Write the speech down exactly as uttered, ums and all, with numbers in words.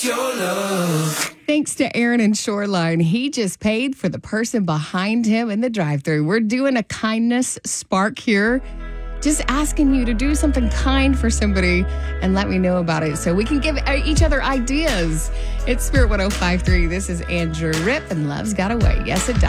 Thanks to Aaron and Shoreline. He just paid for the person behind him in the drive-thru. We're doing a kindness spark here. Just asking you to do something kind for somebody and let me know about it so we can give each other ideas. It's Spirit one oh five point three. This is Andrew Rip, and Love's Got a Way. Yes, it does.